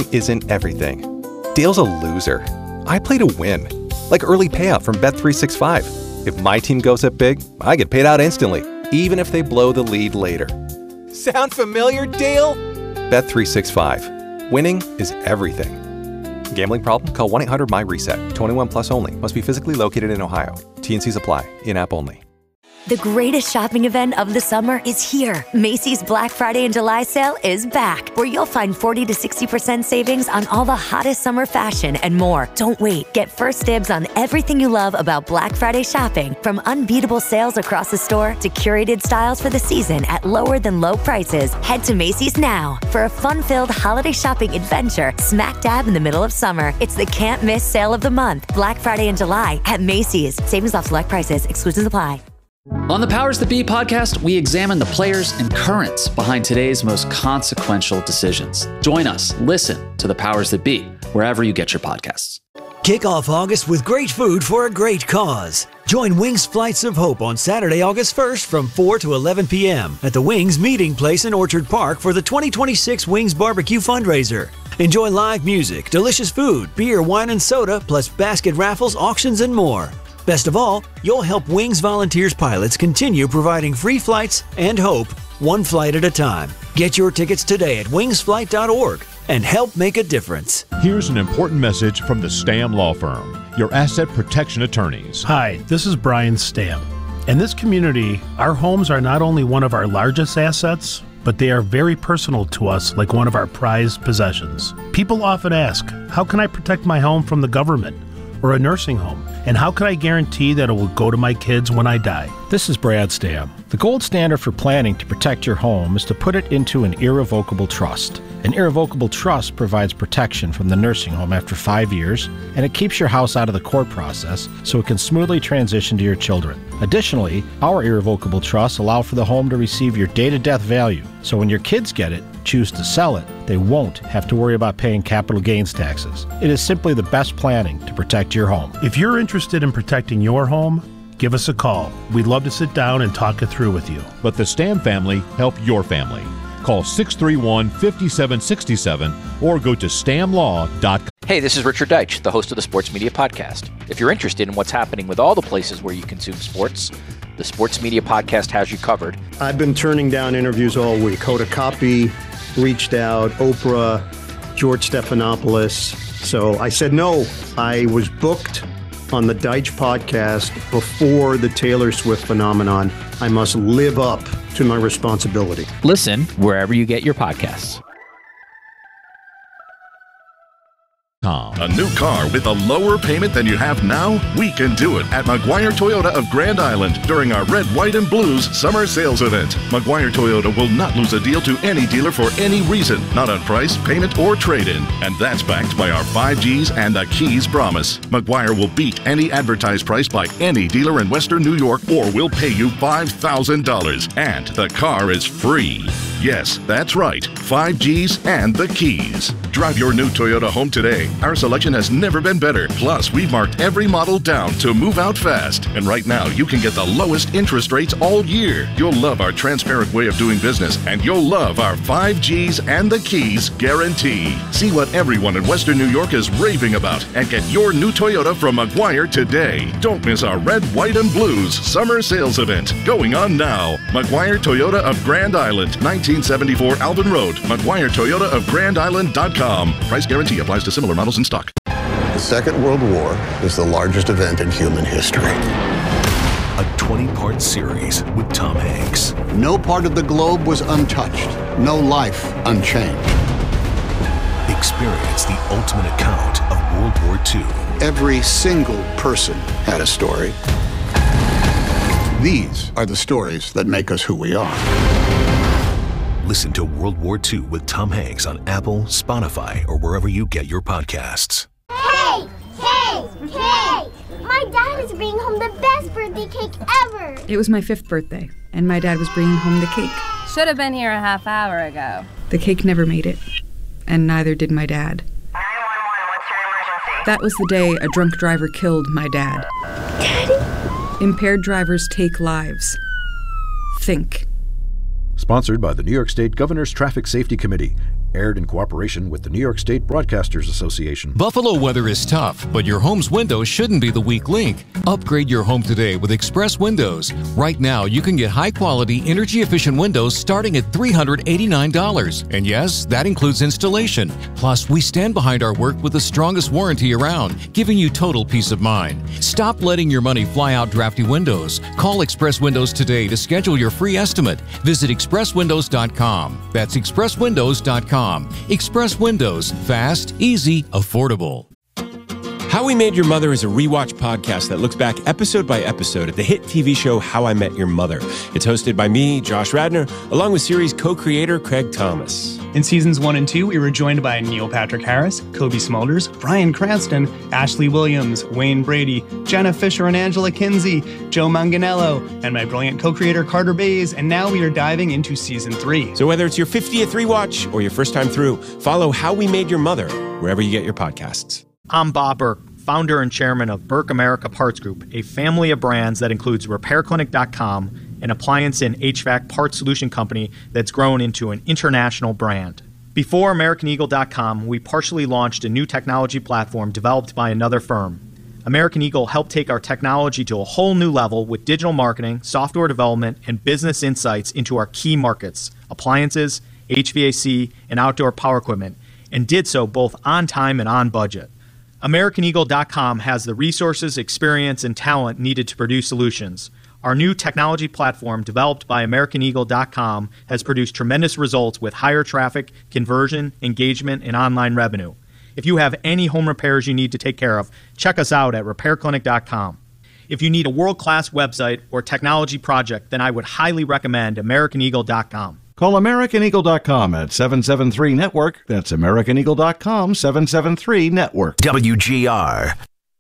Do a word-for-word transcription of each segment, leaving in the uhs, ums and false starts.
winning isn't everything. Dale's a loser. I play to win. Like early payout from Bet three sixty-five. If my team goes up big, I get paid out instantly, even if they blow the lead later. Sound familiar, Dale? Bet three sixty-five. Winning is everything. Gambling problem? Call one eight hundred M Y reset. twenty-one plus only. Must be physically located in Ohio. T and C's apply. In-app only. The greatest shopping event of the summer is here. Macy's Black Friday and July sale is back, where you'll find forty to sixty percent savings on all the hottest summer fashion and more. Don't wait. Get first dibs on everything you love about Black Friday shopping, from unbeatable sales across the store to curated styles for the season at lower than low prices. Head to Macy's now for a fun-filled holiday shopping adventure smack dab in the middle of summer. It's the can't miss sale of the month. Black Friday and July at Macy's. Savings off select prices. Exclusions apply. On the Powers That Be podcast, we examine the players and currents behind today's most consequential decisions. Join us. Listen to the Powers That Be wherever you get your podcasts. Kick off August with great food for a great cause. Join Wings Flights of Hope on Saturday, August first from four to eleven p.m. at the Wings Meeting Place in Orchard Park for the twenty twenty-six Wings Barbecue fundraiser. Enjoy live music, delicious food, beer, wine, and soda, plus basket raffles, auctions, and more. Best of all, you'll help Wings Volunteers pilots continue providing free flights and hope, one flight at a time. Get your tickets today at wings flight dot org and help make a difference. Here's an important message from the Stam Law Firm, your asset protection attorneys. Hi, this is Brian Stam. In this community, our homes are not only one of our largest assets, but they are very personal to us, like one of our prized possessions. People often ask, how can I protect my home from the government or a nursing home? And how can I guarantee that it will go to my kids when I die? This is Brad Stam. The gold standard for planning to protect your home is to put it into an irrevocable trust. An irrevocable trust provides protection from the nursing home after five years, and it keeps your house out of the court process so it can smoothly transition to your children. Additionally, our irrevocable trusts allow for the home to receive your date-of-death value, so when your kids get it, choose to sell it, they won't have to worry about paying capital gains taxes. It is simply the best planning to protect your home. If you're interested in protecting your home, give us a call. We'd love to sit down and talk it through with you. Let the Stam family help your family. Call six three one, five seven six seven or go to stam law dot com. Hey, this is Richard Deitch, the host of the Sports Media Podcast. If you're interested in what's happening with all the places where you consume sports, the Sports Media Podcast has you covered. I've been turning down interviews all week. Hoda Kotb reached out, Oprah, George Stephanopoulos. So I said no. I was booked on the Deitch podcast before the Taylor Swift phenomenon. I must live up to my responsibility. Listen wherever you get your podcasts. A new car with a lower payment than you have now? We can do it at Maguire Toyota of Grand Island during our Red, White, and Blues summer sales event. Maguire Toyota will not lose a deal to any dealer for any reason, not on price, payment, or trade-in. And that's backed by our five G's and the Keys promise. Maguire will beat any advertised price by any dealer in Western New York, or we'll pay you five thousand dollars. And the car is free. Yes, that's right. five G's and the Keys. Drive your new Toyota home today. Our selection has never been better. Plus, we've marked every model down to move out fast. And right now, you can get the lowest interest rates all year. You'll love our transparent way of doing business, and you'll love our five G's and the Keys guarantee. See what everyone in Western New York is raving about and get your new Toyota from Maguire today. Don't miss our Red, White, and Blues summer sales event going on now. Maguire Toyota of Grand Island, nineteen seventy-four Alvin Road, Maguire Toyota of Grand Island dot com. Price guarantee applies to similar models in stock. The Second World War is the largest event in human history. A twenty-part series with Tom Hanks. No part of the globe was untouched. No life unchanged. Experience the ultimate account of World War Two. Every single person had a story. These are the stories that make us who we are. Listen to World War Two with Tom Hanks on Apple, Spotify, or wherever you get your podcasts. Hey! Hey! Hey! My dad is bringing home the best birthday cake ever! It was my fifth birthday, and my dad was bringing home the cake. Should have been here a half hour ago. The cake never made it, and neither did my dad. nine one one, what's your emergency? That was the day a drunk driver killed my dad. Daddy? Impaired drivers take lives. Think. Sponsored by the New York State Governor's Traffic Safety Committee Aired in cooperation with the New York State Broadcasters Association. Buffalo weather is tough, but your home's windows shouldn't be the weak link. Upgrade your home today with Express Windows. Right now, you can get high-quality, energy-efficient windows starting at three hundred eighty-nine dollars. And yes, that includes installation. Plus, we stand behind our work with the strongest warranty around, giving you total peace of mind. Stop letting your money fly out drafty windows. Call Express Windows today to schedule your free estimate. Visit express windows dot com. That's express windows dot com. Express Windows. Fast, easy, affordable. How We Made Your Mother is a rewatch podcast that looks back episode by episode at the hit T V show How I Met Your Mother. It's hosted by me, Josh Radnor, along with series co-creator Craig Thomas. In seasons one and two, we were joined by Neil Patrick Harris, Kobe Smulders, Bryan Cranston, Ashley Williams, Wayne Brady, Jenna Fisher and Angela Kinsey, Joe Manganiello, and my brilliant co-creator Carter Bays, and now we are diving into season three. So whether it's your fiftieth rewatch or your first time through, follow How We Made Your Mother wherever you get your podcasts. I'm Bob Burke, founder and chairman of Burke America Parts Group, a family of brands that includes repair clinic dot com, an appliance and H V A C parts solution company that's grown into an international brand. Before American Eagle dot com, we partially launched a new technology platform developed by another firm. American Eagle helped take our technology to a whole new level with digital marketing, software development, and business insights into our key markets, appliances, H V A C, and outdoor power equipment, and did so both on time and on budget. American Eagle dot com has the resources, experience, and talent needed to produce solutions. Our new technology platform, developed by American Eagle dot com, has produced tremendous results with higher traffic, conversion, engagement, and online revenue. If you have any home repairs you need to take care of, check us out at repair clinic dot com. If you need a world-class website or technology project, then I would highly recommend American Eagle dot com. Call American Eagle dot com at seven seven three network. That's American Eagle dot com, seven seven three network. W G R.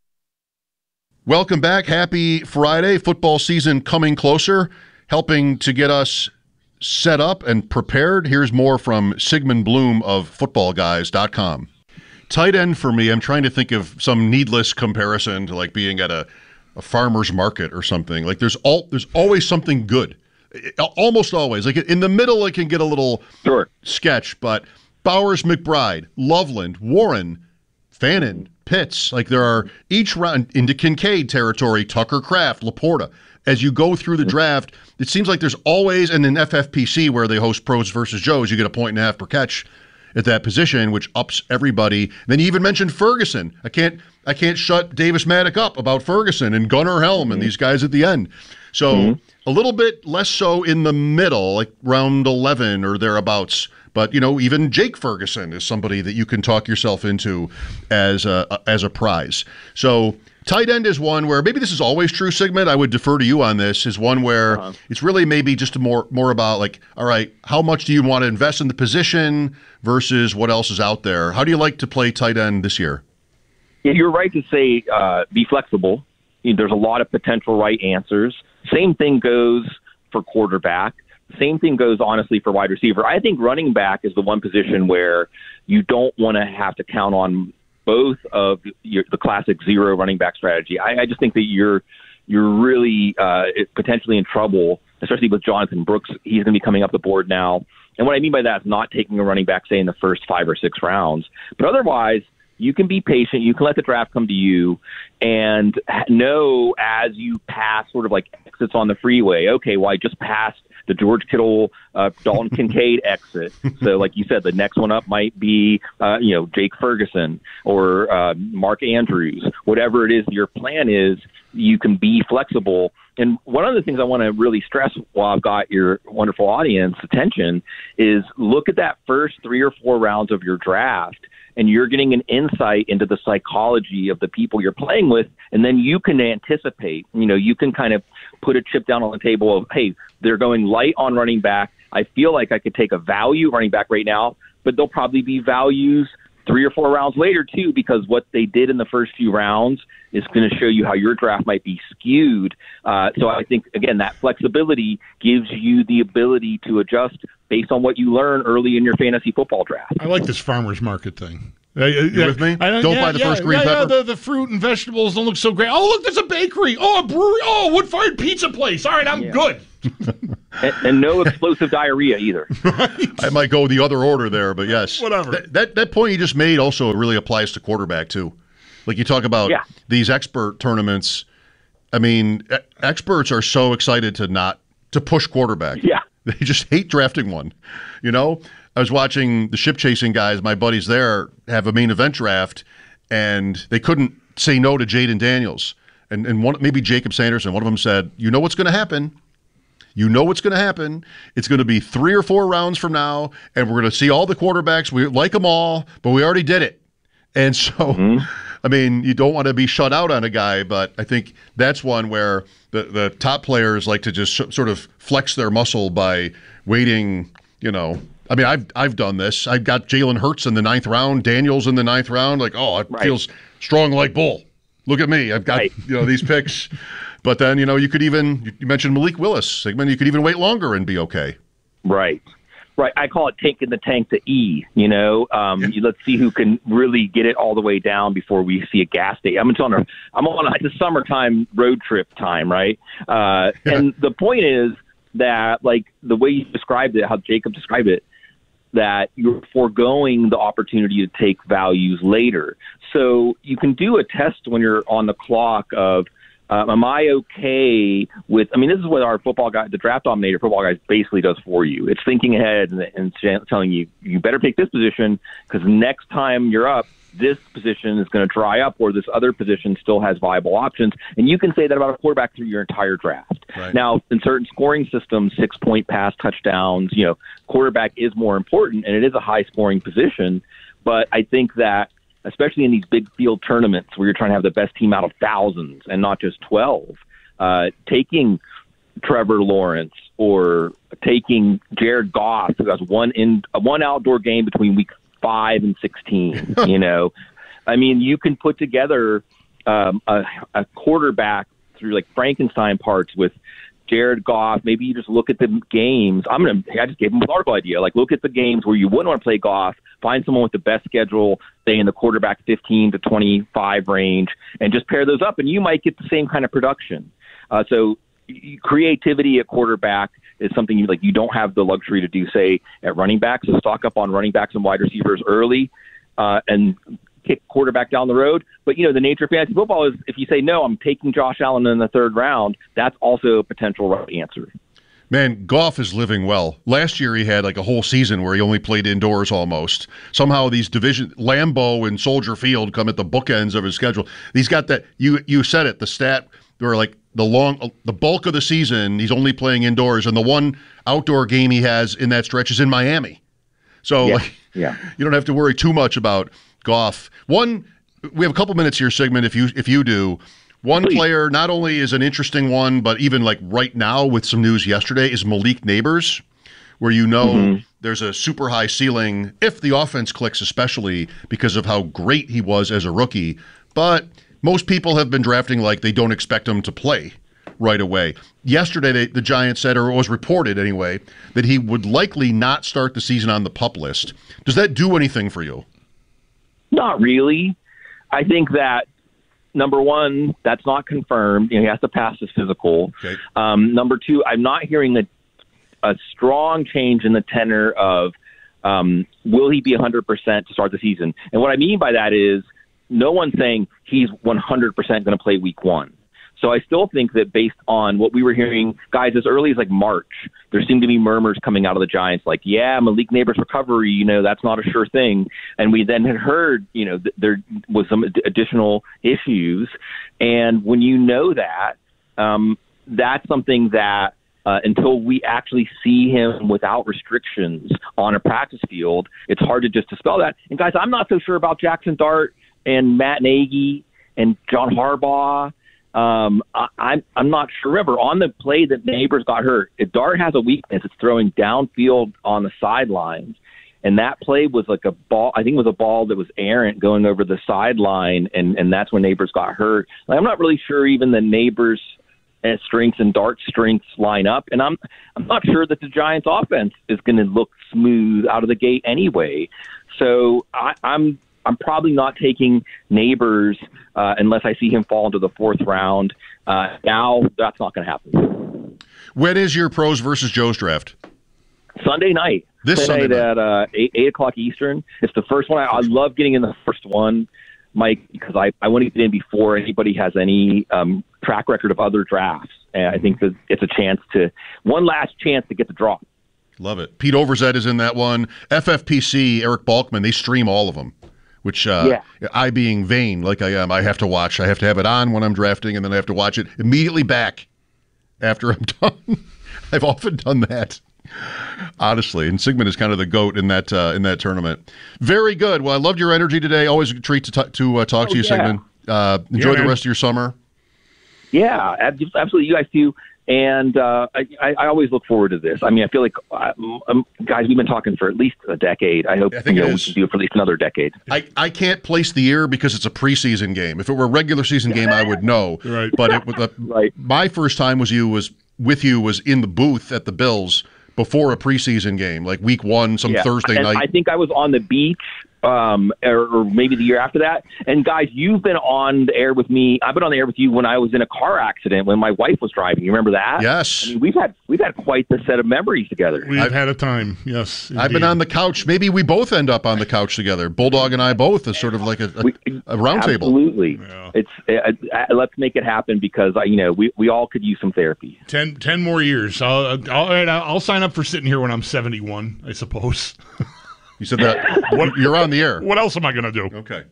Welcome back. Happy Friday. Football season coming closer, helping to get us set up and prepared. Here's more from Sigmund Bloom of football guys dot com. Tight end for me, I'm trying to think of some needless comparison to like being at a, a farmer's market or something. Like there's all there's always something good. Almost always. Like in the middle, it can get a little sure. sketch, but Bowers, McBride, Loveland, Warren, Fannin, Pitts, like there are each round into Kincaid territory, Tucker Kraft, Laporta. As you go through the draft, it seems like there's always, and in F F P C where they host Pros versus Joes, you get a point and a half per catch at that position, which ups everybody. Then you even mentioned Ferguson. I can't I can't shut Davis Maddock up about Ferguson and Gunnar Helm and these guys at the end. So mm-hmm. a little bit less so in the middle, like round eleven or thereabouts. But, you know, even Jake Ferguson is somebody that you can talk yourself into as a, as a prize. So tight end is one where maybe this is always true, Sigmund. I would defer to you on this, is one where uh-huh. it's really maybe just more more about like, all right, how much do you want to invest in the position versus what else is out there? How do you like to play tight end this year? Yeah, you're right to say uh, be flexible. You know, there's a lot of potential right answers. Same thing goes for quarterback. Same thing goes, honestly, for wide receiver. I think running back is the one position where you don't want to have to count on both of your, the classic zero running back strategy. I, I just think that you're you're really uh, potentially in trouble, especially with Jonathan Brooks. He's going to be coming up the board now. And what I mean by that is not taking a running back, say, in the first five or six rounds. But otherwise, you can be patient. You can let the draft come to you and know as you pass sort of like exits on the freeway, okay, well, I just passed the George Kittle, uh, Dalton Kincaid exit. So like you said, the next one up might be, uh, you know, Jake Ferguson or uh, Mark Andrews. Whatever it is your plan is, you can be flexible. And one of the things I want to really stress while I've got your wonderful audience attention is look at that first three or four rounds of your draft, and you're getting an insight into the psychology of the people you're playing with, and then you can anticipate, you know, you can kind of put a chip down on the table of, hey, they're going light on running back. I feel like I could take a value running back right now, but there'll probably be values three or four rounds later too, because what they did in the first few rounds is going to show you how your draft might be skewed. Uh, so I think, again, that flexibility gives you the ability to adjust based on what you learn early in your fantasy football draft. I like this farmer's market thing. Uh, you yeah, with me? I don't, don't yeah, buy the yeah, first green yeah, pepper. Yeah, the, the fruit and vegetables don't look so great. Oh, look, there's a bakery. Oh, a brewery. Oh, a wood-fired pizza place. All right, I'm yeah. good. and, and no explosive diarrhea either. I might go the other order there, but yes. Whatever. That, that that point you just made also really applies to quarterback too. Like you talk about yeah. these expert tournaments. I mean, e- experts are so excited to not to push quarterback. Yeah. They just hate drafting one. You know, I was watching the ship chasing guys, my buddies there have a main event draft, and they couldn't say no to Jaden Daniels. And and one maybe Jacob Sanderson, one of them said, you know what's going to happen. You know what's going to happen. It's going to be three or four rounds from now, and we're going to see all the quarterbacks. We like them all, but we already did it. And so, mm-hmm. I mean, you don't want to be shut out on a guy, but I think that's one where the, the top players like to just sh- sort of flex their muscle by waiting, you know. I mean, I've I've done this. I got Jalen Hurts in the ninth round, Daniels in the ninth round. Like, oh, it right. feels strong like bull. Look at me. I've got, right. you know, these picks. But then, you know, you could even, you mentioned Malik Willis, Sigmund, you could even wait longer and be okay. Right. Right. I call it taking the tank to E, you know. Um, yeah. you, let's see who can really get it all the way down before we see a gas station. I'm on a, I'm on a, it's a summertime road trip time, right? Uh, yeah. And the point is that, like, the way you described it, how Jacob described it, that you're foregoing the opportunity to take values later. So you can do a test when you're on the clock of, Uh, am I okay with, I mean, this is what our football guy, the draft dominator football guy basically does for you. It's thinking ahead and, and telling you, you better take this position because next time you're up, this position is going to dry up or this other position still has viable options. And you can say that about a quarterback through your entire draft. Right. Now, in certain scoring systems, six-point pass touchdowns, you know, quarterback is more important and it is a high-scoring position. But I think that especially in these big field tournaments where you're trying to have the best team out of thousands and not just twelve, uh, taking Trevor Lawrence or taking Jared Goff, who has one in one outdoor game between week five and sixteen, you know, I mean, you can put together um, a, a quarterback through like Frankenstein parts with Jared Goff. Maybe you just look at the games. I'm gonna. I just gave him an article idea. Like, look at the games where you wouldn't want to play Goff. Find someone with the best schedule, say in the quarterback fifteen to twenty-five range, and just pair those up, and you might get the same kind of production. Uh, so, creativity at quarterback is something you like. You don't have the luxury to do, say, at running back. So stock up on running backs and wide receivers early, uh, and kick quarterback down the road. But, you know, the nature of fantasy football is if you say, no, I'm taking Josh Allen in the third round, that's also a potential right answer. Man, Goff is living well. Last year he had like a whole season where he only played indoors almost. Somehow these division, Lambeau and Soldier Field come at the bookends of his schedule. He's got that, you you said it, the stat where like the long, the bulk of the season he's only playing indoors, and the one outdoor game he has in that stretch is in Miami. So yeah, like, yeah. you don't have to worry too much about Goff. One, we have a couple minutes here, Sigmund, if you if you do. One Please. player, not only is an interesting one, but even like right now with some news yesterday, is Malik Neighbors, where you know mm-hmm. there's a super high ceiling if the offense clicks, especially because of how great he was as a rookie. But most people have been drafting like they don't expect him to play right away. Yesterday, they, the Giants said, or it was reported anyway, that he would likely not start the season on the PUP list. Does that do anything for you? Not really. I think that, number one, that's not confirmed. You know, he has to pass his physical. Okay. Um, number two, I'm not hearing a, a strong change in the tenor of um, will he be one hundred percent to start the season. And what I mean by that is no one's saying he's one hundred percent going to play week one. So I still think that based on what we were hearing, guys, as early as like March, there seemed to be murmurs coming out of the Giants like, yeah, Malik Neighbors' recovery, you know, that's not a sure thing. And we then had heard, you know, th- there was some ad- additional issues. And when you know that, um, that's something that uh, until we actually see him without restrictions on a practice field, it's hard to just dispel that. And guys, I'm not so sure about Jackson Dart and Matt Nagy and John Harbaugh. Um, I, I'm I'm not sure. Remember, on the play that Neighbors got hurt, if Dart has a weakness, it's throwing downfield on the sidelines. And that play was like a ball, I think it was a ball that was errant going over the sideline, and, and that's when Neighbors got hurt. Like, I'm not really sure even the Neighbors' strengths and Dart's strengths line up. And I'm I'm not sure that the Giants' offense is going to look smooth out of the gate anyway. So I, I'm I'm probably not taking Neighbors uh, unless I see him fall into the fourth round. Uh, now, that's not going to happen. When is your Pros versus Joes draft? Sunday night. This Sunday night night. at uh, eight, eight o'clock Eastern. It's the first one. I, I love getting in the first one, Mike, because I, I want to get in before anybody has any um, track record of other drafts. And I think that it's a chance to, one last chance to get the draw. Love it. Pete Overzet is in that one. F F P C, Eric Balkman, they stream all of them, which uh, yeah. I, being vain like I am, I have to watch. I have to have it on when I'm drafting, and then I have to watch it immediately back after I'm done. I've often done that, honestly. And Sigmund is kind of the GOAT in that uh, in that tournament. Very good. Well, I loved your energy today. Always a treat to, t- to uh, talk oh, to you, yeah. Sigmund. Uh, enjoy yeah, the rest of your summer. Yeah, absolutely. You guys too. And uh, I, I always look forward to this. I mean, I feel like, um, guys, we've been talking for at least a decade. I hope I think you know, it we is. can do it for at least another decade. I, I can't place the year because it's a preseason game. If it were a regular season game, I would know. Right. But it, was, uh, right. my first time was you was with you was in the booth at the Bills before a preseason game, like week one, some Yeah. Thursday and night. I think I was on the beach, um, or, or maybe the year after that. And guys, you've been on the air with me. I've been on the air with you when I was in a car accident when my wife was driving. You remember that? Yes. I mean, we've had we've had quite the set of memories together. We've had a time, yes. I've been indeed. on the couch. Maybe we both end up on the couch together. Bulldog and I both as sort of like a, a, a round table. Absolutely. It's uh, uh, let's make it happen because uh, you know we, we all could use some therapy. Ten, ten more years. I'll, I'll, all right, I'll sign up for sitting here when I'm seventy-one, I suppose. You said that what, you're on the air. What else am I going to do? Okay.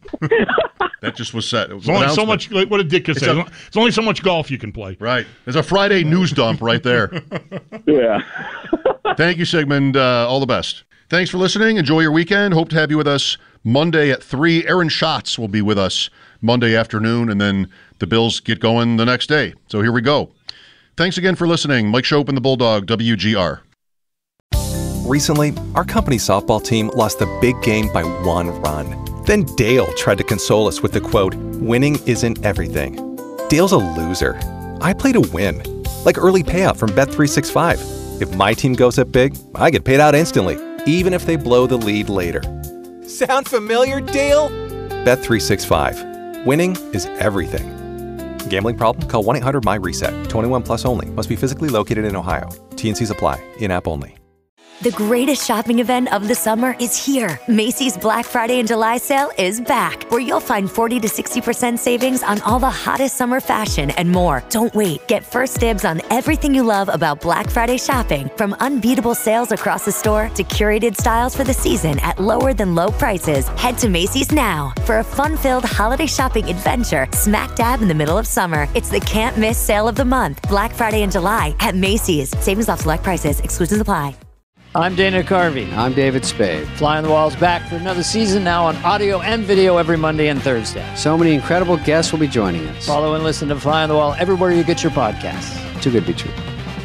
That just was set. It was It's only so announcement. much, like, what did Dick It's say? a- It's only so much golf you can play. Right. There's a Friday news dump right there. Yeah. Thank you, Sigmund. Uh, all the best. Thanks for listening. Enjoy your weekend. Hope to have you with us Monday at three. Aaron Schatz will be with us Monday afternoon, and then the Bills get going the next day. So here we go. Thanks again for listening. Mike Shope and the Bulldog, W G R. Recently, our company softball team lost the big game by one run. Then Dale tried to console us with the quote, "Winning isn't everything." Dale's a loser. I play to win. Like early payout from Bet three sixty-five. If my team goes up big, I get paid out instantly, even if they blow the lead later. Sound familiar, Dale? Bet three sixty-five. Winning is everything. Gambling problem? Call one eight hundred M Y reset. twenty-one plus only. Must be physically located in Ohio. T and Cs apply. In-app only. The greatest shopping event of the summer is here. Macy's Black Friday and July sale is back, where you'll find forty to sixty percent savings on all the hottest summer fashion and more. Don't wait. Get first dibs on everything you love about Black Friday shopping, from unbeatable sales across the store to curated styles for the season at lower than low prices. Head to Macy's now for a fun-filled holiday shopping adventure smack dab in the middle of summer. It's the can't miss sale of the month, Black Friday and July at Macy's. Savings off select prices. Exclusions apply. I'm Dana Carvey. I'm David Spade. Fly on the Wall's back for another season, now on audio and video every Monday and Thursday. So many incredible guests will be joining us. Follow and listen to Fly on the Wall everywhere you get your podcasts. Too good to be true.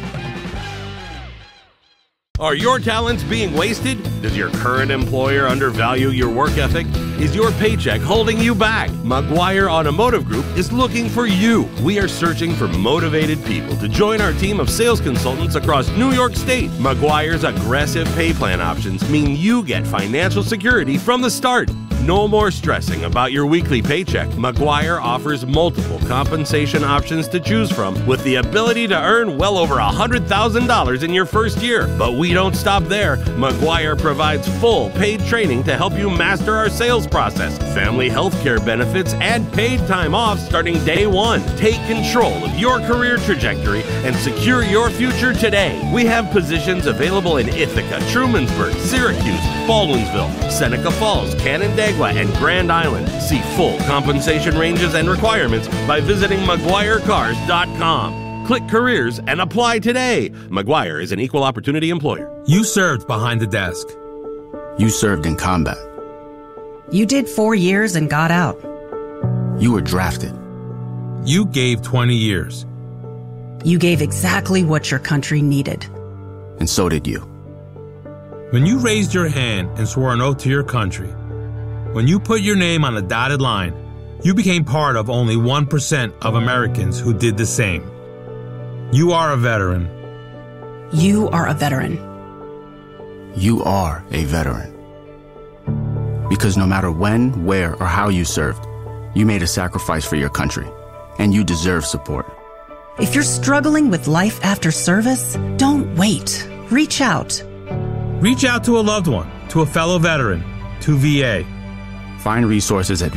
Are your talents being wasted? Does your current employer undervalue your work ethic? Is your paycheck holding you back? Maguire Automotive Group is looking for you. We are searching for motivated people to join our team of sales consultants across New York State. Maguire's aggressive pay plan options mean you get financial security from the start. No more stressing about your weekly paycheck. Maguire offers multiple compensation options to choose from with the ability to earn well over one hundred thousand dollars in your first year. But we don't stop there. Maguire provides full paid training to help you master our sales process, family health care benefits, and paid time off starting day one. Take control of your career trajectory and secure your future today. We have positions available in Ithaca, Trumansburg, Syracuse, Baldwinsville, Seneca Falls, Canandaigua, and Grand Island. See full compensation ranges and requirements by visiting Maguire Cars dot com. Click careers and apply today. Maguire is an equal opportunity employer. You served behind the desk. You served in combat. You did four years and got out. You were drafted. You gave twenty years. You gave exactly what your country needed. And so did you. When you raised your hand and swore an oath to your country, when you put your name on a dotted line, you became part of only one percent of Americans who did the same. You are a veteran. You are a veteran. You are a veteran. Because no matter when, where, or how you served, you made a sacrifice for your country, and you deserve support. If you're struggling with life after service, don't wait. Reach out. Reach out to a loved one, to a fellow veteran, to V A. Find resources at